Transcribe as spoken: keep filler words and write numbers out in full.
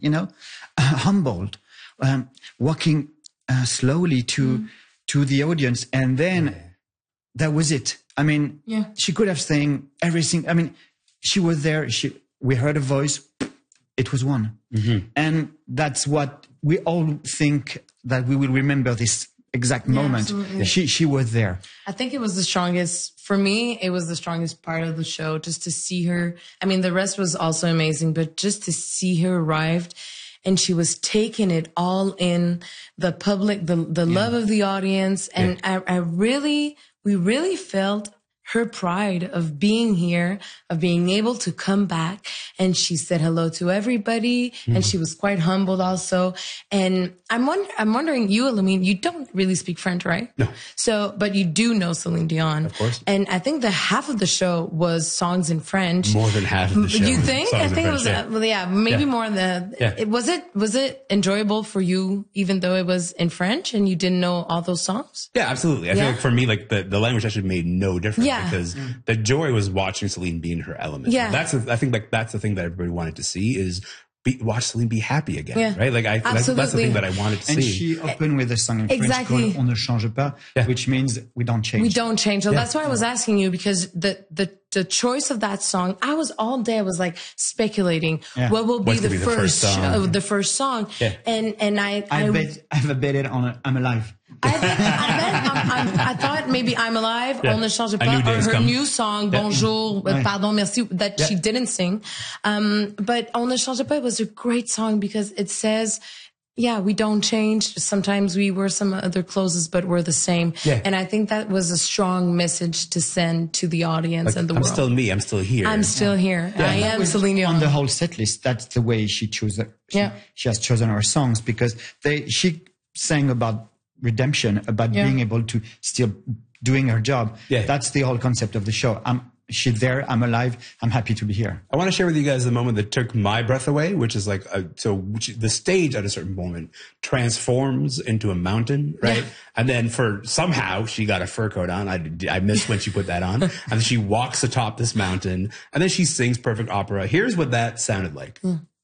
you know, uh, humbled, um, walking uh, slowly to mm. to the audience, and then yeah. that was it. I mean, yeah. she could have sang everything. I mean, she was there. She we heard a voice. It was one, mm-hmm. and that's what we all think that we will remember this exact yeah, moment. Absolutely. She she was there. I think it was the strongest for me. It was the strongest part of the show, just to see her. I mean, the rest was also amazing, but just to see her arrived, and she was taking it all in, the public, the the yeah. love of the audience, and yeah. I, I really, we really felt her pride of being here, of being able to come back. And she said hello to everybody. Mm. And she was quite humbled also. And I'm wonder, I'm wondering, you, Elamine, you don't really speak French, right? No. So, but you do know Celine Dion. Of course. And I think the half of the show was songs in French. More than half of the show. You think? I think it was, French, yeah. Uh, well, yeah, maybe yeah. more than, yeah. it, was it, was it enjoyable for you, even though it was in French and you didn't know all those songs? Yeah, absolutely. I yeah. feel like for me, like the, the language actually made no difference. Yeah. Because mm. the joy was watching Celine be in her element. Yeah. That's, a, I think like that's the thing that everybody wanted to see is be, watch Celine be happy again. Yeah. Right? Like I, that's, that's the thing that I wanted to and see. And she opened with a song in exactly. French called On ne change pas, yeah. which means we don't change. We don't change. So yeah. that's why I was asking you, because the, the, the choice of that song, I was all day, I was like speculating yeah. what will be, the, be the first, first song. Uh, the first song. Yeah. And, and I, I, I bet, I've betted on a, I'm Alive. I, bet, I, bet, I'm, I'm, I thought maybe I'm Alive, yeah. On ne change pas, or her come. new song, yeah. Bonjour, yeah. Pardon, Merci, that yeah. she didn't sing. Um, but On ne change pas was a great song because it says, yeah, we don't change. Sometimes we wear some other clothes, but we're the same. Yeah. And I think that was a strong message to send to the audience like, and the I'm world. I'm still me. I'm still here. I'm still yeah. here. Yeah. I am Celine Dion. On the whole set list, that's the way she chose it. She, yeah. she has chosen her songs because they, she sang about redemption, about yeah. being able to still doing her job. Yeah. That's the whole concept of the show. I'm, she's there. I'm alive. I'm happy to be here. I want to share with you guys the moment that took my breath away, which is like, a, so which, the stage at a certain moment transforms into a mountain, right? Yeah. And then for somehow she got a fur coat on. I, I missed when she put that on. And then she walks atop this mountain and then she sings perfect opera. Here's what that sounded like. Mm.